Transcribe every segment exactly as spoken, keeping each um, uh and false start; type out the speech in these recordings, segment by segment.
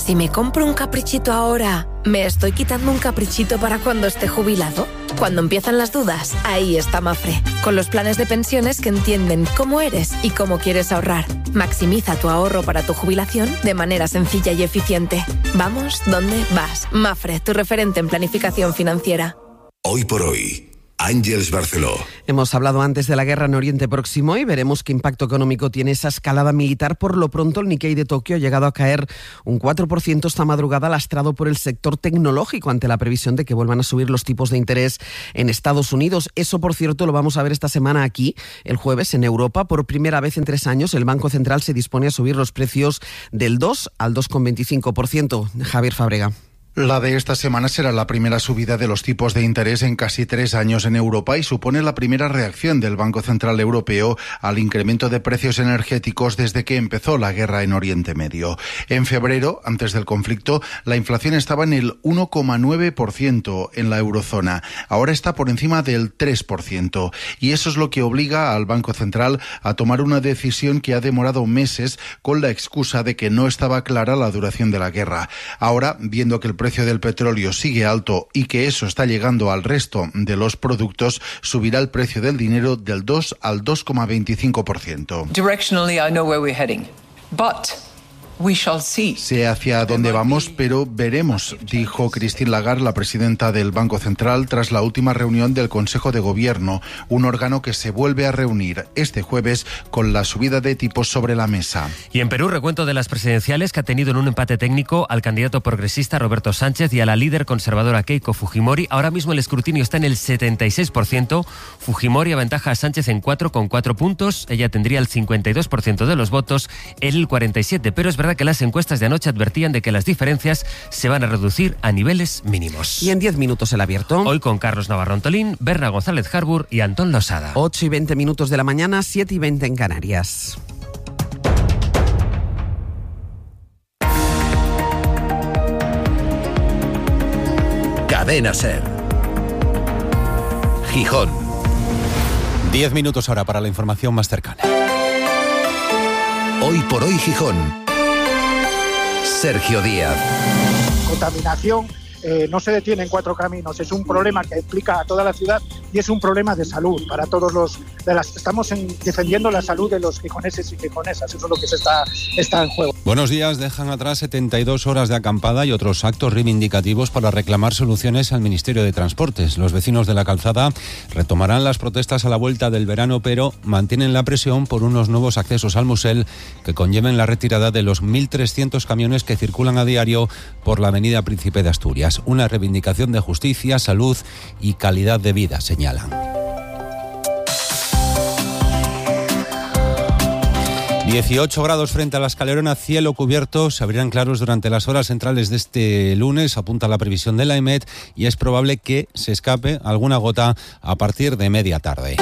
Si me compro un caprichito ahora, ¿me estoy quitando un caprichito para cuando esté jubilado? Cuando empiezan las dudas, ahí está Mapfre, con los planes de pensiones que entienden cómo eres y cómo quieres ahorrar. Maximiza tu ahorro para tu jubilación de manera sencilla y eficiente. Vamos, ¿dónde vas? Mapfre, tu referente en planificación financiera. Hoy por hoy, Ángeles Barceló. Hemos hablado antes de la guerra en Oriente Próximo y veremos qué impacto económico tiene esa escalada militar. Por lo pronto, el Nikkei de Tokio ha llegado a caer un cuatro por ciento esta madrugada, lastrado por el sector tecnológico ante la previsión de que vuelvan a subir los tipos de interés en Estados Unidos. Eso, por cierto, lo vamos a ver esta semana aquí, el jueves, en Europa. Por primera vez en tres años, el Banco Central se dispone a subir los precios del dos al dos coma veinticinco por ciento. Javier Fábrega. La de esta semana será la primera subida de los tipos de interés en casi tres años en Europa y supone la primera reacción del Banco Central Europeo al incremento de precios energéticos desde que empezó la guerra en Oriente Medio. En febrero, antes del conflicto, la inflación estaba en el uno coma nueve por ciento en la eurozona. Ahora está por encima del tres por ciento. Y eso es lo que obliga al Banco Central a tomar una decisión que ha demorado meses con la excusa de que no estaba clara la duración de la guerra. Ahora, viendo que el El precio del petróleo sigue alto y que eso está llegando al resto de los productos, subirá el precio del dinero del dos al dos coma veinticinco por ciento. Directionally, I know where we're heading, but we shall see. Sé hacia dónde vamos, pero veremos, dijo Christine Lagarde, la presidenta del Banco Central, tras la última reunión del Consejo de Gobierno, un órgano que se vuelve a reunir este jueves con la subida de tipos sobre la mesa. Y en Perú, recuento de las presidenciales que ha tenido en un empate técnico al candidato progresista Roberto Sánchez y a la líder conservadora Keiko Fujimori. Ahora mismo el escrutinio está en el setenta y seis por ciento. Fujimori aventaja a Sánchez en cuatro con cuatro puntos. Ella tendría el cincuenta y dos por ciento de los votos, él el cuarenta y siete por ciento. Pero es verdad que las encuestas de anoche advertían de que las diferencias se van a reducir a niveles mínimos. Y en diez minutos el abierto. Hoy con Carlos Navarro Antolín, Berna González Harbour y Antón Losada. ocho y veinte minutos de la mañana, siete y veinte en Canarias. Cadena SER. Gijón. Diez minutos ahora para la información más cercana. Hoy por hoy Gijón. Sergio Díaz. Contaminación eh, no se detiene en cuatro caminos, es un problema que implica a toda la ciudad y es un problema de salud para todos los... De las, estamos en, defendiendo la salud de los gijoneses y gijonesas, eso es lo que se está, está en juego. Buenos días, dejan atrás setenta y dos horas de acampada y otros actos reivindicativos para reclamar soluciones al Ministerio de Transportes. Los vecinos de la Calzada retomarán las protestas a la vuelta del verano, pero mantienen la presión por unos nuevos accesos al Musel que conlleven la retirada de los mil trescientos camiones que circulan a diario por la avenida Príncipe de Asturias. Una reivindicación de justicia, salud y calidad de vida, señalan. dieciocho grados frente a la Escalerona, cielo cubierto, se abrirán claros durante las horas centrales de este lunes, apunta la previsión de la EMET, y es probable que se escape alguna gota a partir de media tarde.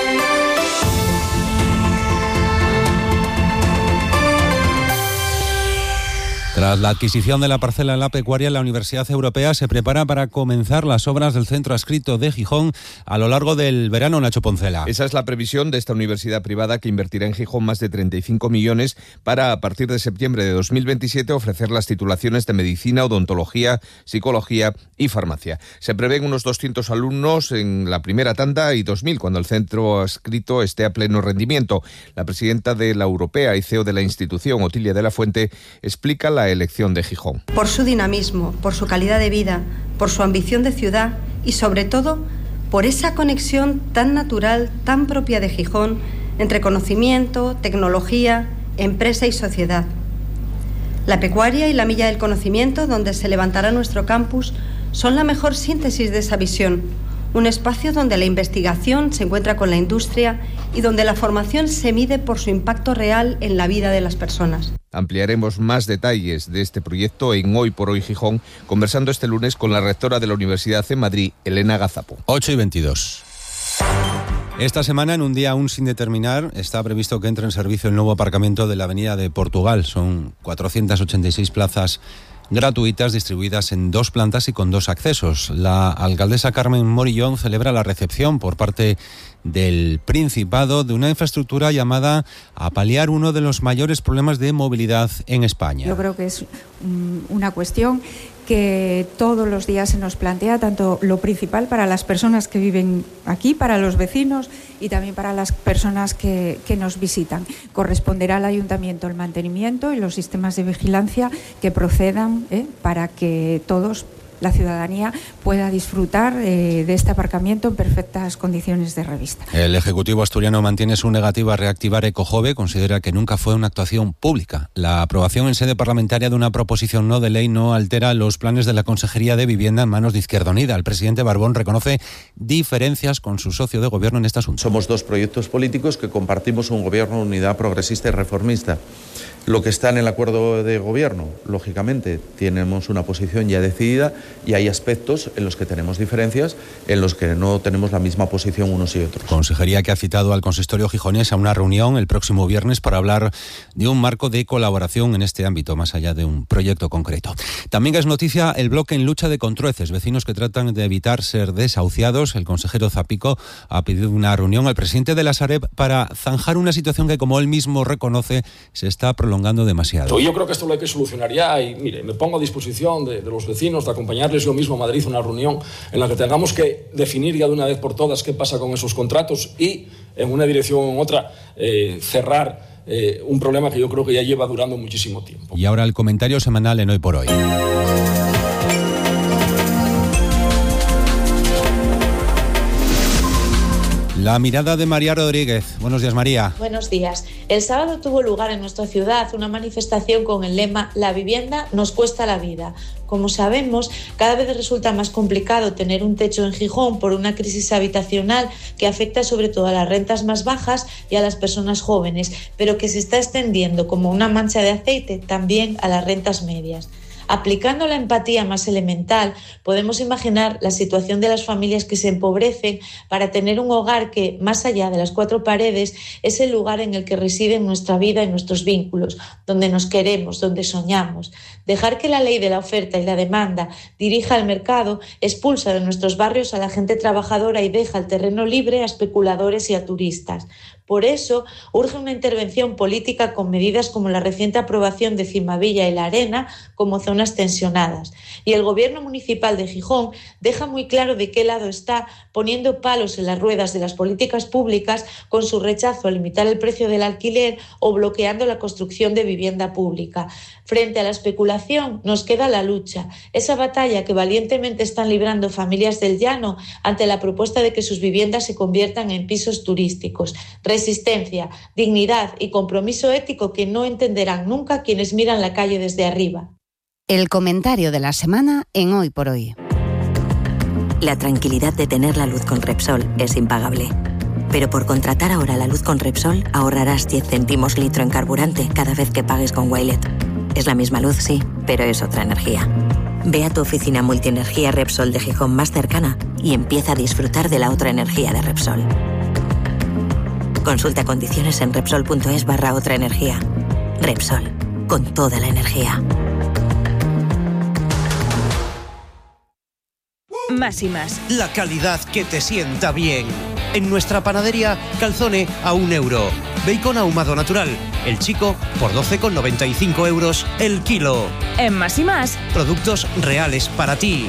Tras la adquisición de la parcela en la pecuaria, la Universidad Europea se prepara para comenzar las obras del centro adscrito de Gijón a lo largo del verano, Nacho Poncela. Esa es la previsión de esta universidad privada que invertirá en Gijón más de treinta y cinco millones para, a partir de septiembre de dos mil veintisiete, ofrecer las titulaciones de medicina, odontología, psicología y farmacia. Se prevén unos doscientos alumnos en la primera tanda y dos mil cuando el centro adscrito esté a pleno rendimiento. La presidenta de la Europea y C E O de la institución, Otilia de la Fuente, explica la elección de Gijón. Por su dinamismo, por su calidad de vida, por su ambición de ciudad y sobre todo por esa conexión tan natural, tan propia de Gijón entre conocimiento, tecnología, empresa y sociedad. La pecuaria y la milla del conocimiento, donde se levantará nuestro campus, son la mejor síntesis de esa visión. Un espacio donde la investigación se encuentra con la industria y donde la formación se mide por su impacto real en la vida de las personas. Ampliaremos más detalles de este proyecto en Hoy por Hoy Gijón, conversando este lunes con la rectora de la Universidad en Madrid, Elena Gazapo. ocho y veintidós. Esta semana, en un día aún sin determinar, está previsto que entre en servicio el nuevo aparcamiento de la Avenida de Portugal. Son cuatrocientas ochenta y seis plazas gratuitas distribuidas en dos plantas y con dos accesos. La alcaldesa Carmen Morillón celebra la recepción por parte del Principado de una infraestructura llamada a paliar uno de los mayores problemas de movilidad en España. Yo creo que es una cuestión que todos los días se nos plantea, tanto lo principal para las personas que viven aquí, para los vecinos y también para las personas que, que nos visitan. Corresponderá al Ayuntamiento el mantenimiento y los sistemas de vigilancia que procedan eh, para que todos, la ciudadanía, pueda disfrutar eh, de este aparcamiento en perfectas condiciones de revista. El Ejecutivo asturiano mantiene su negativa a reactivar Ecojove, considera que nunca fue una actuación pública. La aprobación en sede parlamentaria de una proposición no de ley no altera los planes de la Consejería de Vivienda en manos de Izquierda Unida. El presidente Barbón reconoce diferencias con su socio de gobierno en este asunto. Somos dos proyectos políticos que compartimos un gobierno de unidad progresista y reformista. Lo que está en el acuerdo de gobierno, lógicamente, tenemos una posición ya decidida y hay aspectos en los que tenemos diferencias, en los que no tenemos la misma posición unos y otros. Consejería que ha citado al consistorio gijonés a una reunión el próximo viernes para hablar de un marco de colaboración en este ámbito, más allá de un proyecto concreto. También es noticia el bloque en lucha de Contrueces, vecinos que tratan de evitar ser desahuciados. El consejero Zapico ha pedido una reunión al presidente de la Sareb para zanjar una situación que, como él mismo reconoce, se está prolongando demasiado. Yo creo que esto lo hay que solucionar ya y, mire, me pongo a disposición de, de los vecinos, de acompañarles yo mismo a Madrid a una reunión en la que tengamos que definir ya de una vez por todas qué pasa con esos contratos y, en una dirección o en otra, eh, cerrar eh, un problema que yo creo que ya lleva durando muchísimo tiempo. Y ahora el comentario semanal en Hoy por Hoy. La mirada de María Rodríguez. Buenos días, María. Buenos días. El sábado tuvo lugar en nuestra ciudad una manifestación con el lema «La vivienda nos cuesta la vida». Como sabemos, cada vez resulta más complicado tener un techo en Gijón por una crisis habitacional que afecta sobre todo a las rentas más bajas y a las personas jóvenes, pero que se está extendiendo como una mancha de aceite también a las rentas medias. Aplicando la empatía más elemental, podemos imaginar la situación de las familias que se empobrecen para tener un hogar que, más allá de las cuatro paredes, es el lugar en el que residen nuestra vida y nuestros vínculos, donde nos queremos, donde soñamos. Dejar que la ley de la oferta y la demanda dirija el mercado expulsa de nuestros barrios a la gente trabajadora y deja el terreno libre a especuladores y a turistas. Por eso, urge una intervención política con medidas como la reciente aprobación de Cimavilla y La Arena como zonas tensionadas. Y el Gobierno municipal de Gijón deja muy claro de qué lado está, poniendo palos en las ruedas de las políticas públicas con su rechazo a limitar el precio del alquiler o bloqueando la construcción de vivienda pública. Frente a la especulación, nos queda la lucha, esa batalla que valientemente están librando familias del llano ante la propuesta de que sus viviendas se conviertan en pisos turísticos. Resistencia, dignidad y compromiso ético que no entenderán nunca quienes miran la calle desde arriba. El comentario de la semana en Hoy por Hoy. La tranquilidad de tener la luz con Repsol es impagable. Pero por contratar ahora la luz con Repsol ahorrarás diez céntimos litro en carburante cada vez que pagues con Wilet. Es la misma luz, sí, pero es otra energía. Ve a tu oficina multienergía Repsol de Gijón más cercana y empieza a disfrutar de la otra energía de Repsol. Consulta condiciones en Repsol.es barra otra energía. Repsol, con toda la energía. Más y más. La calidad que te sienta bien. En nuestra panadería, calzone a un euro. Bacon ahumado natural, el chico, por doce con noventa y cinco euros el kilo. En Más y más. Productos reales para ti.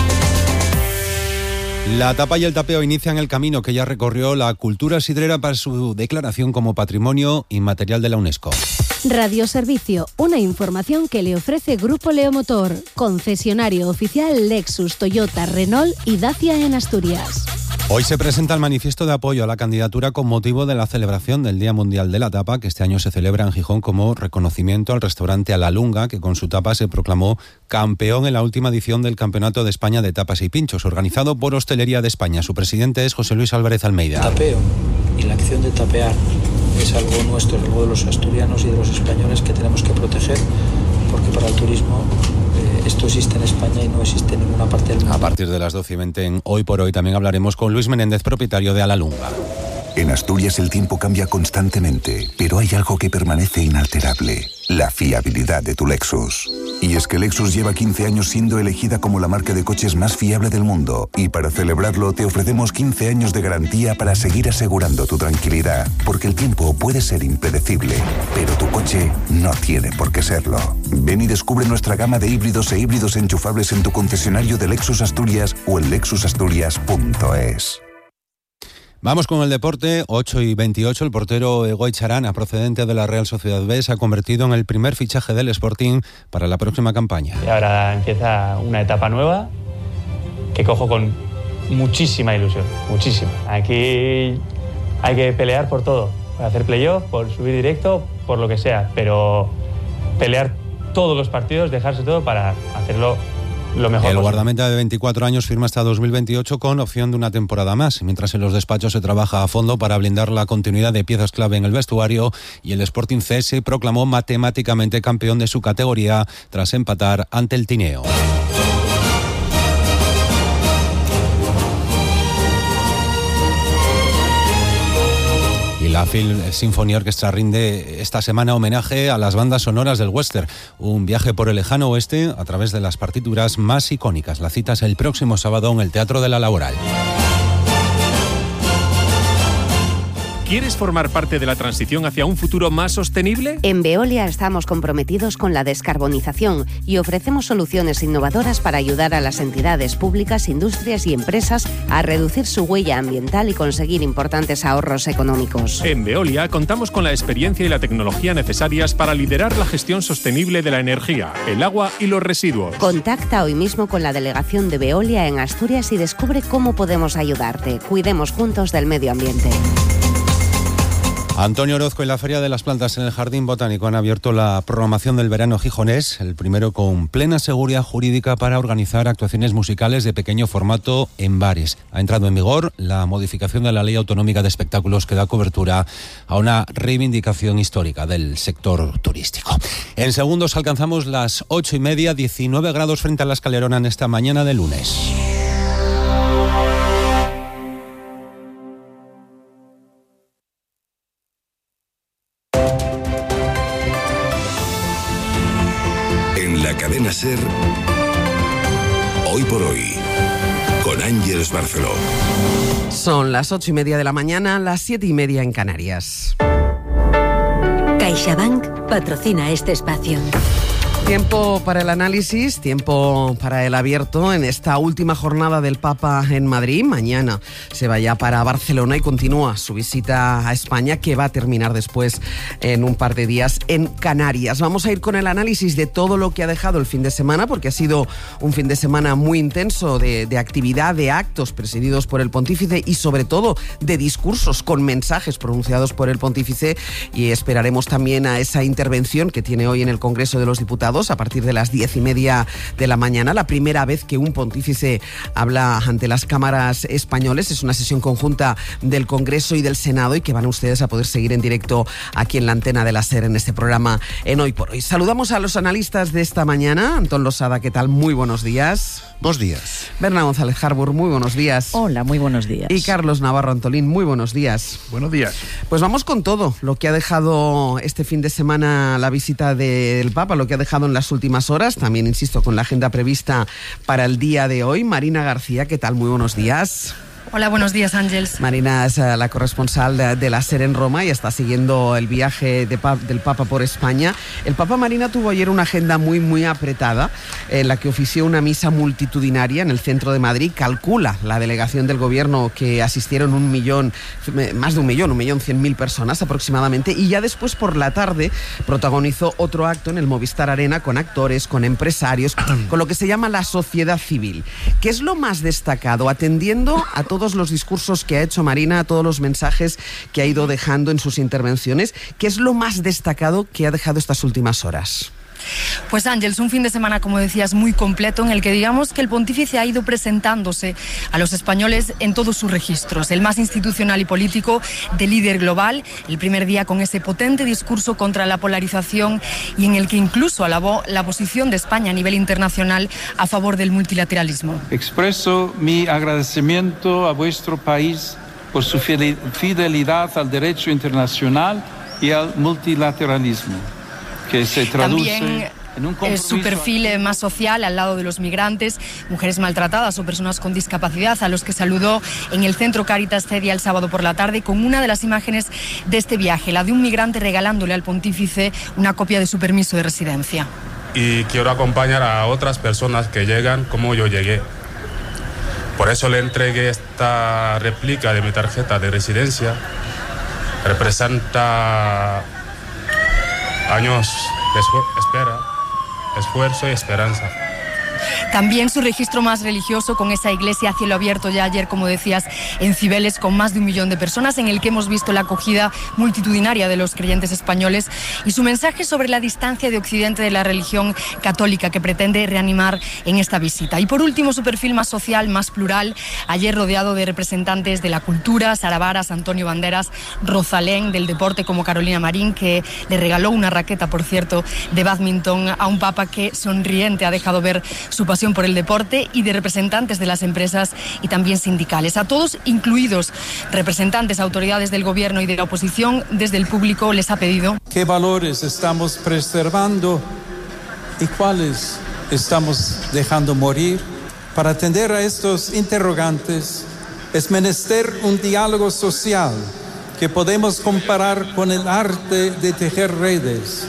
La tapa y el tapeo inician el camino que ya recorrió la cultura sidrera para su declaración como Patrimonio Inmaterial de la UNESCO. Radioservicio, una información que le ofrece Grupo Leomotor, concesionario oficial Lexus, Toyota, Renault y Dacia en Asturias. Hoy se presenta el manifiesto de apoyo a la candidatura con motivo de la celebración del Día Mundial de la Tapa, que este año se celebra en Gijón como reconocimiento al restaurante A La Lunga, que con su tapa se proclamó campeón en la última edición del Campeonato de España de Tapas y Pinchos, organizado por Hostelería de España. Su presidente es José Luis Álvarez Almeida. Tapeo y la acción de tapear es algo nuestro, es algo de los asturianos y de los españoles que tenemos que proteger, porque para el turismo eh, esto existe en España y no existe en ninguna parte del mundo. A partir de las doce y veinte en Hoy por Hoy también hablaremos con Luis Menéndez, propietario de A La Lunga. En Asturias el tiempo cambia constantemente, pero hay algo que permanece inalterable: la fiabilidad de tu Lexus. Y es que Lexus lleva quince años siendo elegida como la marca de coches más fiable del mundo, y para celebrarlo te ofrecemos quince años de garantía para seguir asegurando tu tranquilidad, porque el tiempo puede ser impredecible, pero tu coche no tiene por qué serlo. Ven y descubre nuestra gama de híbridos e híbridos enchufables en tu concesionario de Lexus Asturias o en lexus asturias punto es. Vamos con el deporte. Ocho y veintiocho, el portero Egoy Charana, procedente de la Real Sociedad B, se ha convertido en el primer fichaje del Sporting para la próxima campaña. Y ahora empieza una etapa nueva que cojo con muchísima ilusión, muchísima. Aquí hay que pelear por todo, por hacer playoff, por subir directo, por lo que sea, pero pelear todos los partidos, dejarse todo para hacerlo lo mejor El posible. guardameta de veinticuatro años firma hasta dos mil veintiocho con opción de una temporada más, mientras en los despachos se trabaja a fondo para blindar la continuidad de piezas clave en el vestuario, y el Sporting C se proclamó matemáticamente campeón de su categoría tras empatar ante el Tineo. Y la Phil Symphony Orchestra rinde esta semana homenaje a las bandas sonoras del western, un viaje por el lejano oeste a través de las partituras más icónicas. La cita es el próximo sábado en el Teatro de la Laboral. ¿Quieres formar parte de la transición hacia un futuro más sostenible? En Veolia estamos comprometidos con la descarbonización y ofrecemos soluciones innovadoras para ayudar a las entidades públicas, industrias y empresas a reducir su huella ambiental y conseguir importantes ahorros económicos. En Veolia contamos con la experiencia y la tecnología necesarias para liderar la gestión sostenible de la energía, el agua y los residuos. Contacta hoy mismo con la delegación de Veolia en Asturias y descubre cómo podemos ayudarte. Cuidemos juntos del medio ambiente. Antonio Orozco y la Feria de las Plantas en el Jardín Botánico han abierto la programación del verano gijonés, el primero con plena seguridad jurídica para organizar actuaciones musicales de pequeño formato en bares. Ha entrado en vigor la modificación de la Ley Autonómica de Espectáculos que da cobertura a una reivindicación histórica del sector turístico. En segundos alcanzamos las ocho y media, diecinueve grados frente a la Escalerona en esta mañana de lunes. Cadena SER, Hoy por Hoy, con Ángeles Barceló. Son las ocho y media de la mañana, las siete y media en Canarias. CaixaBank patrocina este espacio. Tiempo para el análisis, tiempo para el abierto en esta última jornada del Papa en Madrid. Mañana se va ya para Barcelona y continúa su visita a España, que va a terminar después en un par de días en Canarias. Vamos a ir con el análisis de todo lo que ha dejado el fin de semana, porque ha sido un fin de semana muy intenso de, de actividad, de actos presididos por el pontífice y sobre todo de discursos con mensajes pronunciados por el pontífice, y esperaremos también a esa intervención que tiene hoy en el Congreso de los Diputados a partir de las diez y media de la mañana, la primera vez que un pontífice habla ante las cámaras españoles. Es una sesión conjunta del Congreso y del Senado y que van ustedes a poder seguir en directo aquí en la antena de la SER en este programa en Hoy por Hoy. Saludamos a los analistas de esta mañana. Antón Losada, ¿qué tal? Muy buenos días. Buenos días. Berna González Harbour, muy buenos días. Hola, muy buenos días. Y Carlos Navarro Antolín, muy buenos días. Buenos días. Pues vamos con todo lo que ha dejado este fin de semana la visita del Papa, lo que ha dejado en las últimas horas, también insisto con la agenda prevista para el día de hoy. Marina García, ¿qué tal? Muy buenos días. Hola, buenos días, Ángels. Marina es uh, la corresponsal de, de la SER en Roma y está siguiendo el viaje de, del Papa por España. El Papa, Marina, tuvo ayer una agenda muy, muy apretada en la que ofició una misa multitudinaria en el centro de Madrid. Calcula la delegación del gobierno que asistieron un millón, más de un millón, un millón cien mil personas aproximadamente, y ya después por la tarde protagonizó otro acto en el Movistar Arena con actores, con empresarios, con lo que se llama la sociedad civil. ¿Qué es lo más destacado? Atendiendo a todos los discursos que ha hecho Marina, a todos los mensajes que ha ido dejando en sus intervenciones, ¿qué es lo más destacado que ha dejado estas últimas horas? Pues Ángels, un fin de semana, como decías, muy completo, en el que digamos que el pontífice ha ido presentándose a los españoles en todos sus registros, el más institucional y político, de líder global, el primer día con ese potente discurso contra la polarización y en el que incluso alabó la posición de España a nivel internacional a favor del multilateralismo. Expreso mi agradecimiento a vuestro país por su fidelidad al derecho internacional y al multilateralismo, que se traduce... También... Es su perfil más social al lado de los migrantes, mujeres maltratadas o personas con discapacidad, a los que saludó en el centro Cáritas Cedia el sábado por la tarde, con una de las imágenes de este viaje, la de un migrante regalándole al pontífice una copia de su permiso de residencia. Y quiero acompañar a otras personas que llegan como yo llegué. Por eso le entregué esta réplica de mi tarjeta de residencia. Representa años de espera. Esfuerzo y esperanza. También su registro más religioso, con esa iglesia a cielo abierto ya ayer, como decías, en Cibeles, con más de un millón de personas, en el que hemos visto la acogida multitudinaria de los creyentes españoles, y su mensaje sobre la distancia de Occidente de la religión católica que pretende reanimar en esta visita. Y por último, su perfil más social, más plural, ayer rodeado de representantes de la cultura, Sara Varas, Antonio Banderas, Rosalén, del deporte como Carolina Marín, que le regaló una raqueta, por cierto, de bádminton a un papa que sonriente ha dejado ver su pasión por el deporte, y de representantes de las empresas y también sindicales. A todos, incluidos representantes, autoridades del gobierno y de la oposición, desde el público les ha pedido: ¿qué valores estamos preservando y cuáles estamos dejando morir? Para atender a estos interrogantes es menester un diálogo social que podemos comparar con el arte de tejer redes.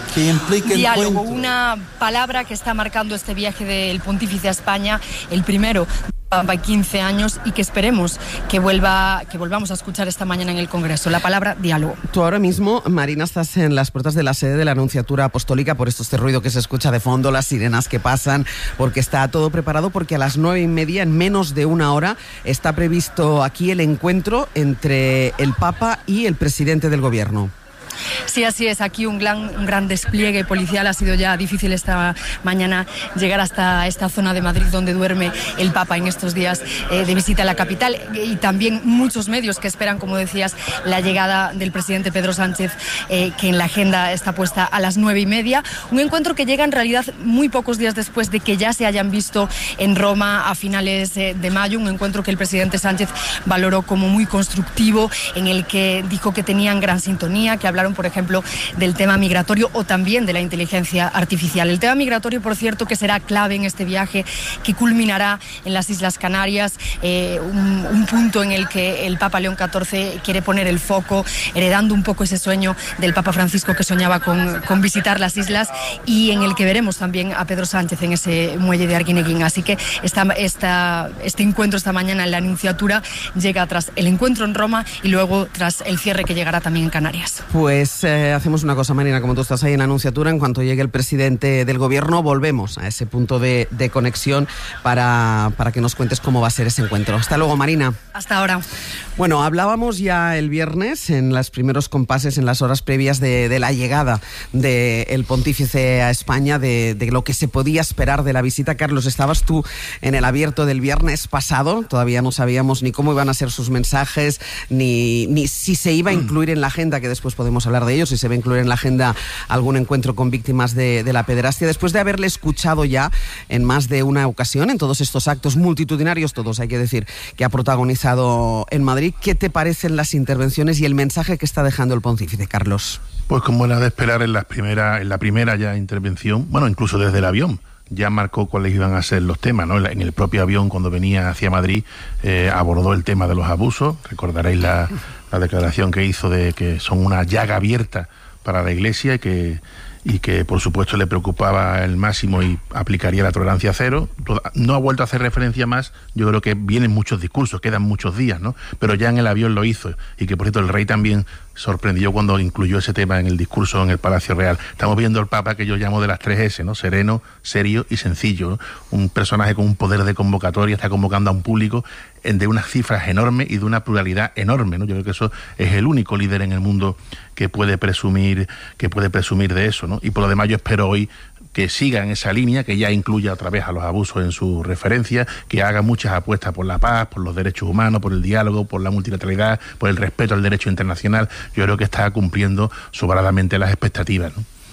Diálogo, una palabra que está marcando este viaje del pontífice a España, el primero de quince años, y que esperemos que vuelva, que volvamos a escuchar esta mañana en el Congreso. La palabra diálogo. Tú ahora mismo, Marina, estás en las puertas de la sede de la Anunciatura Apostólica, por esto este ruido que se escucha de fondo, las sirenas que pasan, porque está todo preparado, porque a las nueve y media, en menos de una hora, está previsto aquí el encuentro entre el Papa y el presidente del Gobierno. Sí, así es. Aquí un gran, un gran despliegue policial. Ha sido ya difícil esta mañana llegar hasta esta zona de Madrid donde duerme el Papa en estos días eh, de visita a la capital, y también muchos medios que esperan, como decías, la llegada del presidente Pedro Sánchez, eh, que en la agenda está puesta a las nueve y media. Un encuentro que llega en realidad muy pocos días después de que ya se hayan visto en Roma a finales eh, de mayo. Un encuentro que el presidente Sánchez valoró como muy constructivo, en el que dijo que tenían gran sintonía, que hablaron, por ejemplo, del tema migratorio o también de la inteligencia artificial. El tema migratorio, por cierto, que será clave en este viaje, que culminará en las Islas Canarias, eh, un, un punto en el que el Papa León catorce quiere poner el foco, heredando un poco ese sueño del Papa Francisco, que soñaba con, con visitar las islas, y en el que veremos también a Pedro Sánchez en ese muelle de Arguineguín. Así que esta, esta, este encuentro esta mañana en la Anunciatura llega tras el encuentro en Roma y luego tras el cierre que llegará también en Canarias. Pues eh, hacemos una cosa, Marina, como tú estás ahí en Anunciatura, en cuanto llegue el presidente del Gobierno, volvemos a ese punto de, de conexión para, para que nos cuentes cómo va a ser ese encuentro. Hasta luego, Marina. Hasta ahora. Bueno, hablábamos ya el viernes, en los primeros compases, en las horas previas de, de la llegada del pontífice a España, de, de lo que se podía esperar de la visita. Carlos, estabas tú en el abierto del viernes pasado, todavía no sabíamos ni cómo iban a ser sus mensajes, ni, ni si se iba a incluir en la agenda, que después podemos hablar de ello, si se va a incluir en la agenda algún encuentro con víctimas de, de la pederastia. Después de haberle escuchado ya en más de una ocasión, en todos estos actos multitudinarios, todos hay que decir, que ha protagonizado en Madrid, ¿qué te parecen las intervenciones y el mensaje que está dejando el pontífice, Carlos? Pues como era de esperar, en, las primera, en la primera ya intervención, bueno, incluso desde el avión, ya marcó cuáles iban a ser los temas, ¿no? En el propio avión, cuando venía hacia Madrid, eh, abordó el tema de los abusos. Recordaréis la, la declaración que hizo de que son una llaga abierta para la Iglesia y que, y que por supuesto le preocupaba el máximo y aplicaría la tolerancia cero. No ha vuelto a hacer referencia más. Yo creo que vienen muchos discursos, quedan muchos días, ¿no? Pero ya en el avión lo hizo, y que por cierto el rey también sorprendió cuando incluyó ese tema en el discurso en el Palacio Real. Estamos viendo al Papa que yo llamo de las tres ese, ¿no? Sereno, serio y sencillo, ¿no? Un personaje con un poder de convocatoria, está convocando a un público de unas cifras enormes y de una pluralidad enorme, ¿no? Yo creo que eso es el único líder en el mundo que puede presumir, que puede presumir de eso, ¿no? Y por lo demás yo espero hoy que siga en esa línea, que ya incluya otra vez a los abusos en su referencia, que haga muchas apuestas por la paz, por los derechos humanos, por el diálogo, por la multilateralidad, por el respeto al derecho internacional. Yo creo que está cumpliendo sobradamente las expectativas, ¿no?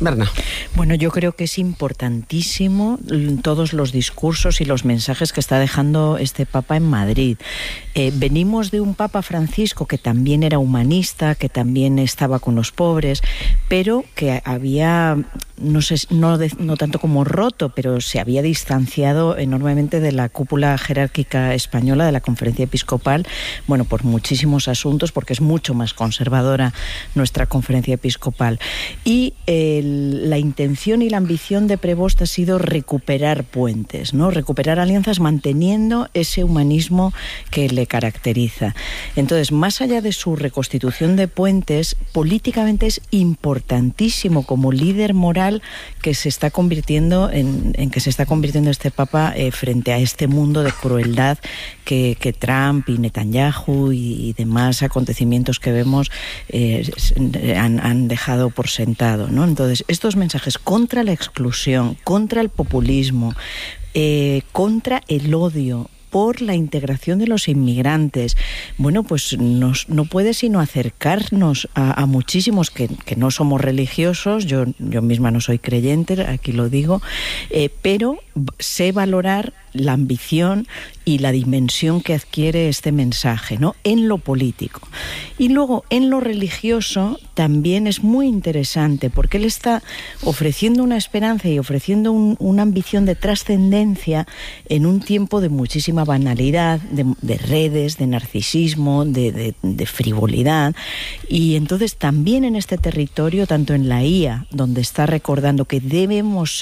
Berna. Bueno, yo creo que es importantísimo todos los discursos y los mensajes que está dejando este Papa en Madrid. Eh, venimos de un Papa Francisco que también era humanista, que también estaba con los pobres, pero que había, no sé, no, de, no tanto como roto, pero se había distanciado enormemente de la cúpula jerárquica española, de la Conferencia Episcopal, bueno, por muchísimos asuntos, porque es mucho más conservadora nuestra Conferencia Episcopal. Y el, la intención y la ambición de Prevost ha sido recuperar puentes, ¿no? Recuperar alianzas manteniendo ese humanismo que le caracteriza. Entonces, más allá de su reconstitución de puentes, políticamente es importantísimo como líder moral que se está convirtiendo en, en que se está convirtiendo este Papa eh, frente a este mundo de crueldad que, que Trump y Netanyahu y, y demás acontecimientos que vemos eh, han, han dejado por sentado, ¿no? Entonces, estos mensajes contra la exclusión, contra el populismo, eh, contra el odio, por la integración de los inmigrantes, bueno, pues nos, no puede sino acercarnos a, a muchísimos que, que no somos religiosos, yo, yo misma no soy creyente, aquí lo digo, eh, pero sé valorar la ambición y la dimensión que adquiere este mensaje, ¿no? En lo político. Y luego, en lo religioso, también es muy interesante, porque él está ofreciendo una esperanza y ofreciendo un, una ambición de trascendencia en un tiempo de muchísima banalidad, de, de redes, de narcisismo, de, de, de frivolidad. Y entonces también en este territorio, tanto en la I A, donde está recordando que debemos